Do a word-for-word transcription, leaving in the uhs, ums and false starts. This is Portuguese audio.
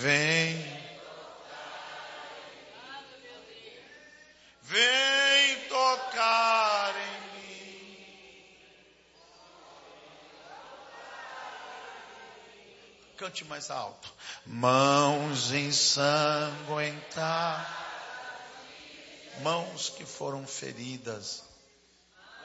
Vem. Vem tocar em mim. Cante mais alto. Mãos ensanguentadas, mãos que foram feridas,